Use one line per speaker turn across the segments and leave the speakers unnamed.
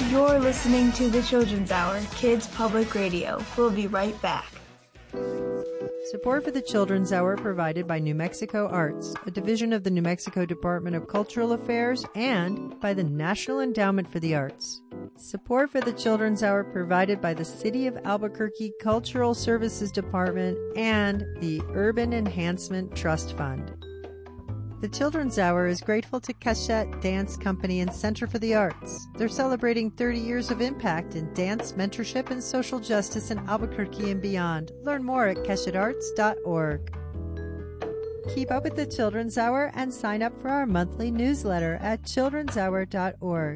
You're listening to the Children's Hour, Kids Public Radio. We'll be right back.
Support for the Children's Hour provided by New Mexico Arts, a division of the New Mexico Department of Cultural Affairs, and by the National Endowment for the Arts. Support for the Children's Hour provided by the City of Albuquerque Cultural Services Department and the Urban Enhancement Trust Fund. The Children's Hour is grateful to Cachette Dance Company and Center for the Arts. They're celebrating 30 years of impact in dance, mentorship, and social justice in Albuquerque and beyond. Learn more at cachettearts.org. Keep up with the Children's Hour and sign up for our monthly newsletter at childrenshour.org.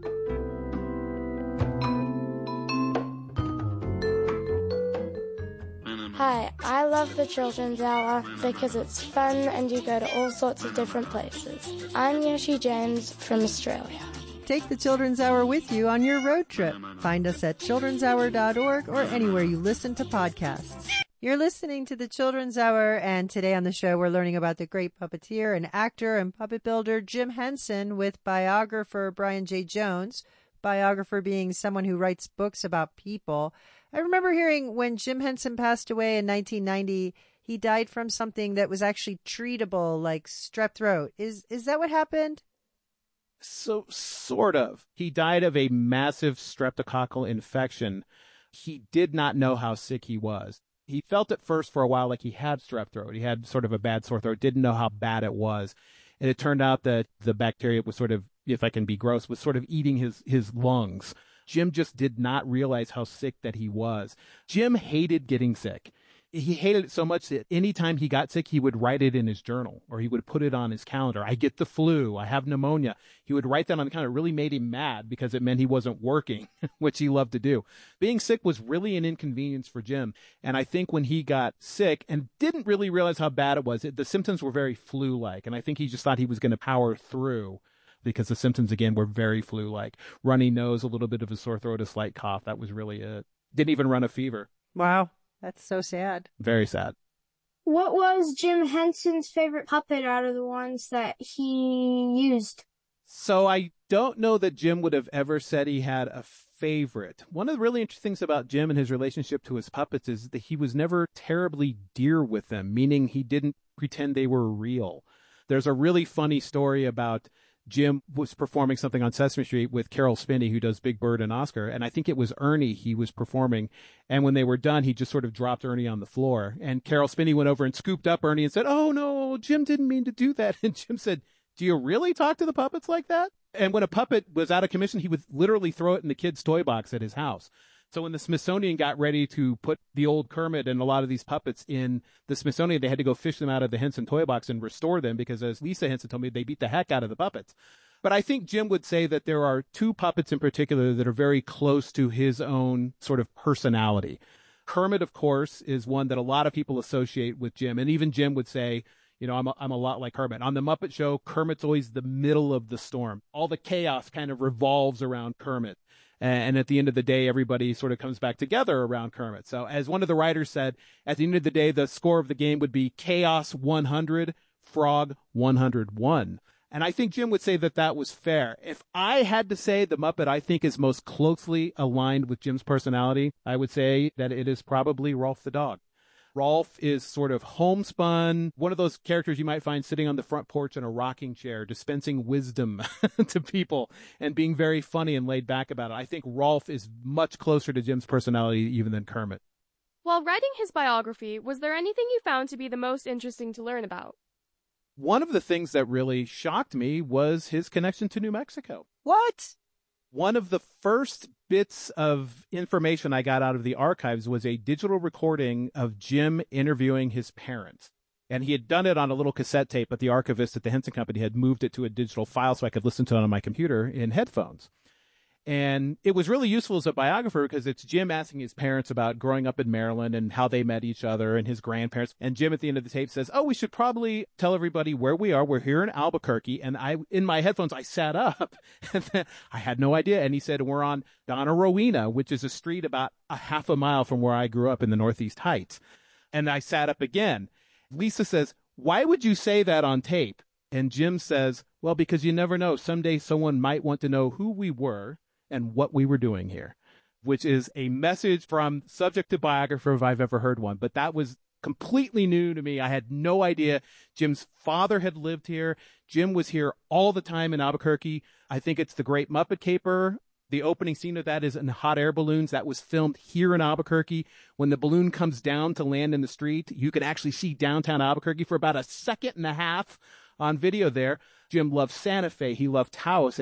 Hi, I love the Children's Hour because it's fun and you go to all sorts of different places. I'm Yoshi James from Australia.
Take the Children's Hour with you on your road trip. Find us at childrenshour.org or anywhere you listen to podcasts. You're listening to the Children's Hour, and today on the show we're learning about the great puppeteer and actor and puppet builder Jim Henson with biographer Brian J. Jones. Biographer being someone who writes books about people. I remember hearing when Jim Henson passed away in 1990, he died from something that was actually treatable, like strep throat. Is that what happened?
So, sort of. He died of a massive streptococcal infection. He did not know how sick he was. He felt at first for a while like he had strep throat. He had sort of a bad sore throat, didn't know how bad it was. And it turned out that the bacteria was sort of, if I can be gross, was sort of eating his lungs. Jim just did not realize how sick that he was. Jim hated getting sick. He hated it so much that anytime he got sick, he would write it in his journal or he would put it on his calendar. I get the flu. I have pneumonia. He would write that on the calendar. It really made him mad because it meant he wasn't working, which he loved to do. Being sick was really an inconvenience for Jim. And I think when he got sick and didn't really realize how bad it was, the symptoms were very flu-like. And I think he just thought he was going to power through because the symptoms, again, were very flu-like. Runny nose, a little bit of a sore throat, a slight cough. That was really it. Didn't even run a fever.
Wow. That's so sad.
Very sad.
What was Jim Henson's favorite puppet out of the ones that he used?
So I don't know that Jim would have ever said he had a favorite. One of the really interesting things about Jim and his relationship to his puppets is that he was never terribly dear with them, meaning he didn't pretend they were real. There's a really funny story about Jim was performing something on Sesame Street with Carol Spinney, who does Big Bird and Oscar, and I think it was Ernie he was performing. And when they were done, he just sort of dropped Ernie on the floor. And Carol Spinney went over and scooped up Ernie and said, "Oh, no, Jim didn't mean to do that." And Jim said, "Do you really talk to the puppets like that?" And when a puppet was out of commission, he would literally throw it in the kid's toy box at his house. So when the Smithsonian got ready to put the old Kermit and a lot of these puppets in the Smithsonian, they had to go fish them out of the Henson toy box and restore them because, as Lisa Henson told me, they beat the heck out of the puppets. But I think Jim would say that there are two puppets in particular that are very close to his own sort of personality. Kermit, of course, is one that a lot of people associate with Jim. And even Jim would say, you know, I'm a lot like Kermit. On the Muppet Show, Kermit's always the middle of the storm. All the chaos kind of revolves around Kermit. And at the end of the day, everybody sort of comes back together around Kermit. So as one of the writers said, at the end of the day, the score of the game would be Chaos 100, Frog 101. And I think Jim would say that that was fair. If I had to say the Muppet I think is most closely aligned with Jim's personality, I would say that it is probably Rolf the dog. Rolf is sort of homespun, one of those characters you might find sitting on the front porch in a rocking chair, dispensing wisdom to people and being very funny and laid back about it. I think Rolf is much closer to Jim's personality even than Kermit.
While writing his biography, was there anything you found to be the most interesting to learn about?
One of the things that really shocked me was his connection to New Mexico.
What?
One of the first bits of information I got out of the archives was a digital recording of Jim interviewing his parents. And he had done it on a little cassette tape, but the archivist at the Henson Company had moved it to a digital file so I could listen to it on my computer in headphones. And it was really useful as a biographer because it's Jim asking his parents about growing up in Maryland and how they met each other and his grandparents. And Jim at the end of the tape says, "Oh, we should probably tell everybody where we are. We're here in Albuquerque." And in my headphones, I sat up and I had no idea. And he said, "We're on Donna Rowena, which is a street about a half a mile from where I grew up in the Northeast Heights." And I sat up again. Lisa says, "Why would you say that on tape?" And Jim says, "Well, because you never know. Someday someone might want to know who we were. and what we were doing here, which is a message from subject to biographer if I've ever heard one. But that was completely new to me. I had no idea Jim's father had lived here. Jim was here all the time in Albuquerque. I think it's The Great Muppet Caper. The opening scene of that is in hot air balloons. That was filmed here in Albuquerque. When the balloon comes down to land in the street, you can actually see downtown Albuquerque for about a second and a half on video there. Jim loved Santa Fe. He loved Taos.